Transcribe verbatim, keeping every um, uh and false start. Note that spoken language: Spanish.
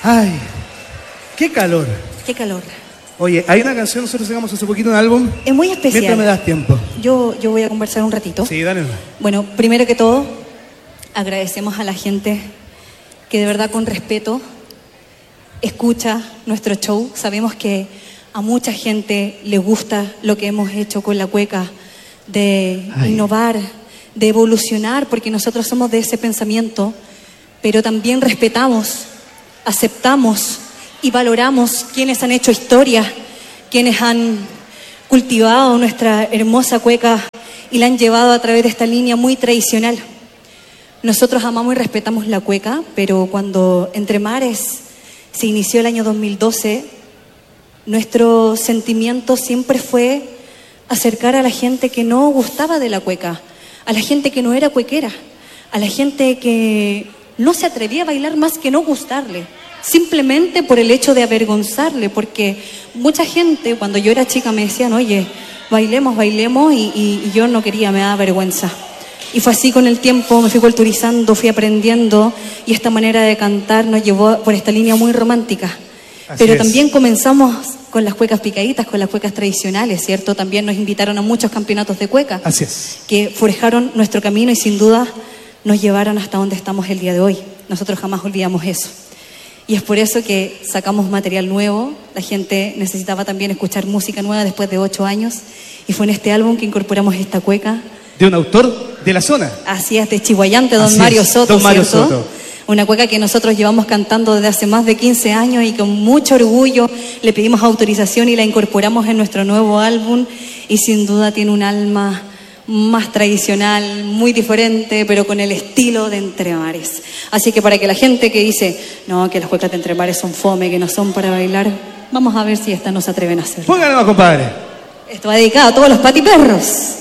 Ay, qué calor. Qué calor. Oye, hay una canción, nosotros sacamos hace poquito un álbum. Es muy especial. Mientras me das tiempo. Yo, yo voy a conversar un ratito. Sí, dale. Bueno, primero que todo, agradecemos a la gente que de verdad con respeto escucha nuestro show. Sabemos que a mucha gente le gusta lo que hemos hecho con la cueca, de Ay. innovar, de evolucionar, porque nosotros somos de ese pensamiento, pero también respetamos, aceptamos y valoramos quienes han hecho historia, quienes han cultivado nuestra hermosa cueca y la han llevado a través de esta línea muy tradicional. Nosotros amamos y respetamos la cueca, pero cuando Entre Mares se inició el año dos mil doce, nuestro sentimiento siempre fue acercar a la gente que no gustaba de la cueca, a la gente que no era cuequera, a la gente que no se atrevía a bailar más que no gustarle, simplemente por el hecho de avergonzarle, porque mucha gente cuando yo era chica me decían, oye, bailemos, bailemos, y, y, y yo no quería, me daba vergüenza. Y fue así con el tiempo, me fui culturizando, fui aprendiendo, y esta manera de cantar nos llevó por esta línea muy romántica. Así Pero es. También comenzamos con las cuecas picaditas, con las cuecas tradicionales, ¿cierto? También nos invitaron a muchos campeonatos de cueca. Así es. Que forjaron nuestro camino y sin duda nos llevaron hasta donde estamos el día de hoy. Nosotros jamás olvidamos eso. Y es por eso que sacamos material nuevo. La gente necesitaba también escuchar música nueva después de ocho años. Y fue en este álbum que incorporamos esta cueca. De un autor de la zona. Así es, de Chihuayante, don Así Mario es, Soto, don Mario ¿cierto? Soto. Una cueca que nosotros llevamos cantando desde hace más de quince años y con mucho orgullo le pedimos autorización y la incorporamos en nuestro nuevo álbum. Y sin duda tiene un alma más tradicional, muy diferente, pero con el estilo de Entre Mares. Así que para que la gente que dice, no, que las cuecas de Entre Mares son fome, que no son para bailar, vamos a ver si esta no se atreven a hacerlo. Pónganlo, compadre. Esto va dedicado a todos los patiperros.